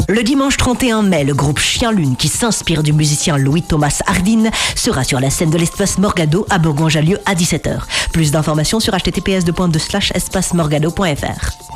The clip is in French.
Le dimanche 31 mai, le groupe Chien Lune, qui s'inspire du musicien Louis-Thomas Hardin, sera sur la scène de l'espace Morgado à Bourgoin-Jallieu à 17h. Plus d'informations sur https://espacemorgado.fr.